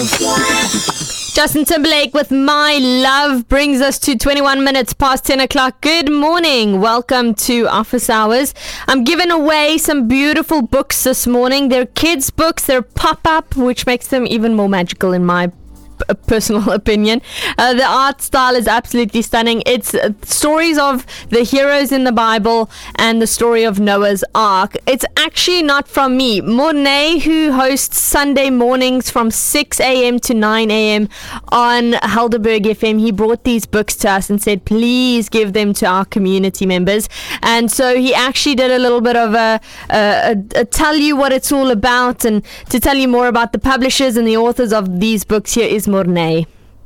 Justin Timberlake with My Love brings us to 21 minutes past 10 o'clock. Good morning. Welcome to Office Hours. I'm giving away some beautiful books this morning. They're kids' books. They're pop-up, which makes them even more magical in my personal opinion. The art style is absolutely stunning. It's stories of the heroes in the Bible and the story of Noah's Ark. It's actually not from me. Mornay, who hosts Sunday mornings from 6 a.m. to 9 a.m. on Helderberg FM, he brought these books to us and said, please give them to our community members. And so he actually did a little bit of a tell you what it's all about, and to tell you more about the publishers and the authors of these books, here is Mornay.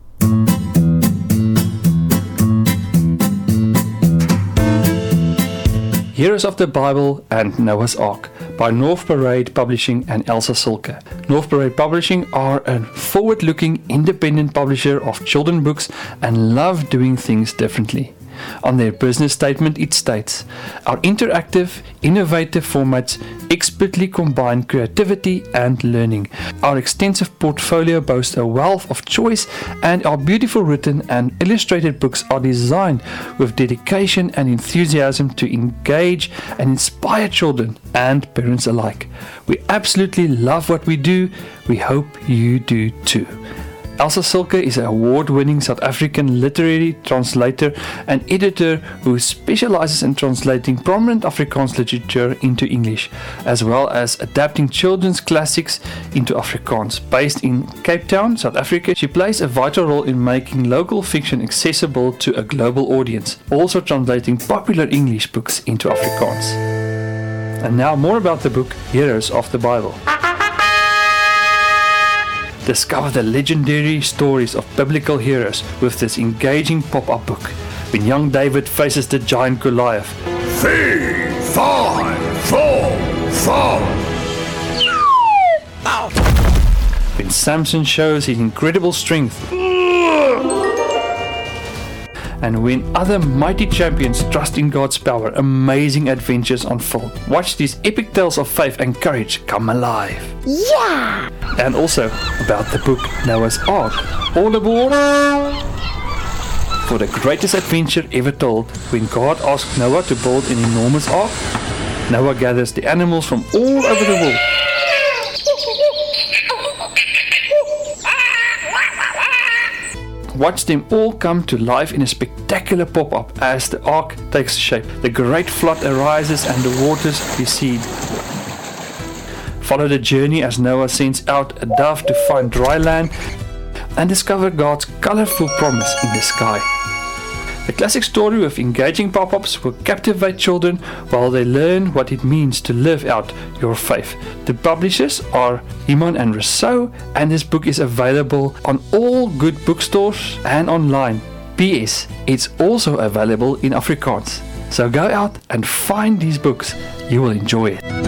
Heroes of the Bible and Noah's Ark by North Parade Publishing and Elsa Silke. North Parade Publishing are a forward-looking independent publisher of children's books and love doing things differently. On their business statement, it states, our interactive, innovative formats expertly combine creativity and learning. Our extensive portfolio boasts a wealth of choice, and our beautiful written and illustrated books are designed with dedication and enthusiasm to engage and inspire children and parents alike. We absolutely love what we do. We hope you do too. Elsa Silke is an award-winning South African literary translator and editor who specializes in translating prominent Afrikaans literature into English, as well as adapting children's classics into Afrikaans. Based in Cape Town, South Africa, she plays a vital role in making local fiction accessible to a global audience, also translating popular English books into Afrikaans. And now more about the book Heroes of the Bible. Discover the legendary stories of biblical heroes with this engaging pop-up book. When young David faces the giant Goliath. 3, 5, 4, 4. When Samson shows his incredible strength. And when other mighty champions trust in God's power, amazing adventures unfold. Watch these epic tales of faith and courage come alive. Yeah! And also about the book Noah's Ark. All aboard for the greatest adventure ever told. When God asked Noah to build an enormous ark, Noah gathers the animals from all over the world. Watch them all come to life in a spectacular pop-up as the ark takes shape. The great flood arises and the waters recede. Follow the journey as Noah sends out a dove to find dry land and discover God's colorful promise in the sky. The classic story with engaging pop-ups will captivate children while they learn what it means to live out your faith. The publishers are Iman and Rousseau, and this book is available on all good bookstores and online. P.S. It's also available in Afrikaans. So go out and find these books. You will enjoy it.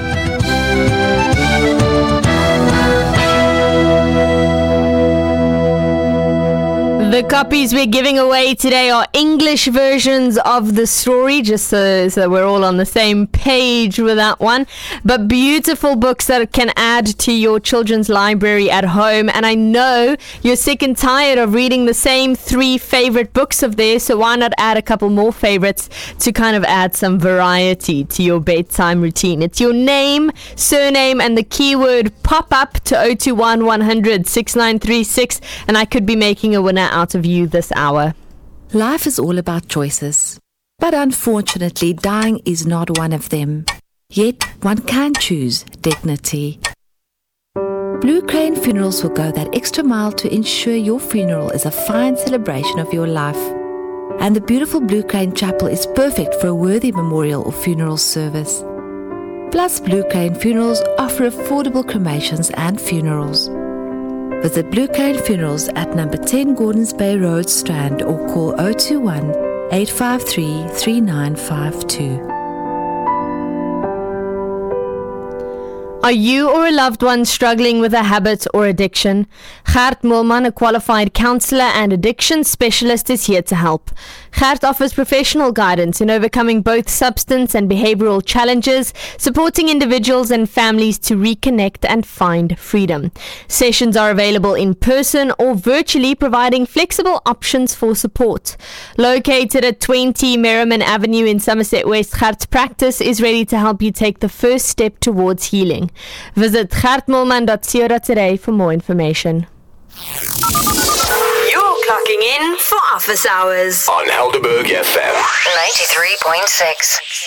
The copies we're giving away today are English versions of the story, just so we're all on the same page with that one. But beautiful books that can add to your children's library at home. And I know you're sick and tired of reading the same 3 favorite books of theirs, so why not add a couple more favorites to kind of add some variety to your bedtime routine. It's your name, surname, and the keyword pop up to 021 100 6936, and I could be making a winner out of you this hour. Life is all about choices, but unfortunately dying is not one of them. Yet one can choose dignity. Blue Crane Funerals will go that extra mile to ensure your funeral is a fine celebration of your life. And the beautiful Blue Crane Chapel is perfect for a worthy memorial or funeral service. Plus, Blue Crane Funerals offer affordable cremations and funerals. Visit Blue Crane Funerals at number 10 Gordons Bay Road, Strand, or call 021 853 3952. Are you or a loved one struggling with a habit or addiction? Gert Moelman, a qualified counselor and addiction specialist, is here to help. Gert offers professional guidance in overcoming both substance and behavioral challenges, supporting individuals and families to reconnect and find freedom. Sessions are available in person or virtually, providing flexible options for support. Located at 20 Merriman Avenue in Somerset West, Gert's practice is ready to help you take the first step towards healing. Visit gertmoelman.co.za for more information. You're clocking in for Office Hours on Helderberg FM 93.6.